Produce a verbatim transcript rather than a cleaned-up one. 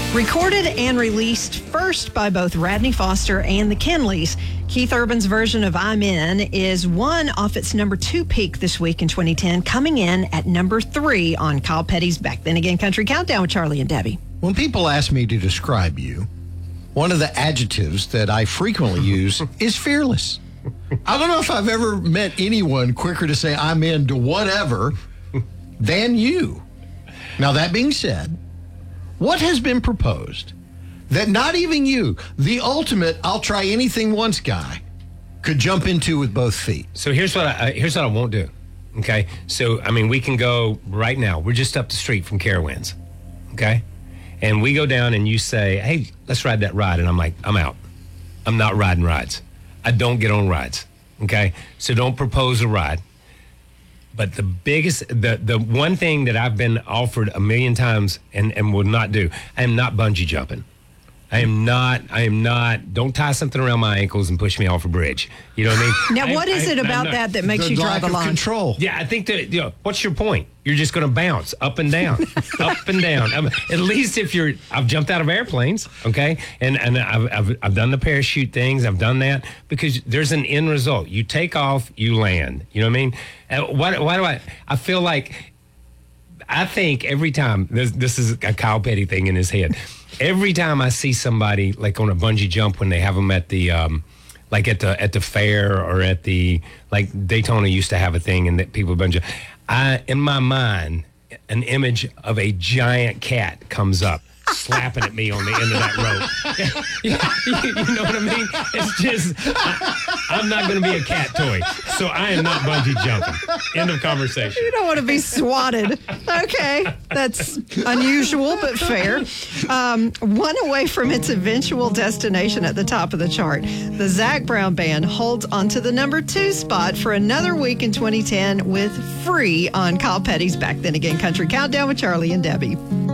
Recorded and released first by both Radney Foster and the Kinleys, Keith Urban's version of I'm In is one off its number two peak this week in twenty ten, coming in at number three on Kyle Petty's Back Then Again Country Countdown with Charlie and Debbie. When people ask me to describe you, one of the adjectives that I frequently use is fearless. I don't know if I've ever met anyone quicker to say I'm into whatever than you. Now, that being said, what has been proposed that not even you, the ultimate I'll try anything once guy, could jump into with both feet? So here's what I, here's what I won't do. Okay, so I mean we can go right now. We're just up the street from Carowinds. Okay, and we go down and you say, "Hey, let's ride that ride," and I'm like, "I'm out. I'm not riding rides. I don't get on rides." Okay, so don't propose a ride. But the biggest, the, the one thing that I've been offered a million times and, and will not do, I am not bungee jumping. I am not, I am not, don't tie something around my ankles and push me off a bridge. You know what I mean? Now, I, what is I, it about not, that that makes the you drive lack along? of control. Yeah, I think that, you know, what's your point? You're just going to bounce up and down, up and down. I mean, at least if you're, I've jumped out of airplanes, okay? And and I've, I've, I've done the parachute things. I've done that because there's an end result. You take off, you land. You know what I mean? Uh, why, why do I, I feel like, I think every time, this, this is a Kyle Petty thing in his head. Every time I see somebody like on a bungee jump when they have them at the, um, like at the at the fair or at the, like Daytona used to have a thing and that people bungee. I, in my mind, an image of a giant cat comes up, slapping at me on the end of that rope. you, you know what I mean? It's just, I, I'm not going to be a cat toy, so I am not bungee jumping. End of conversation. You don't want to be swatted. Okay, that's unusual but fair. Um, one away from its eventual destination at the top of the chart, the Zac Brown Band holds onto the number two spot for another week in twenty ten with Free on Kyle Petty's Back Then Again Country Countdown with Charlie and Debbie.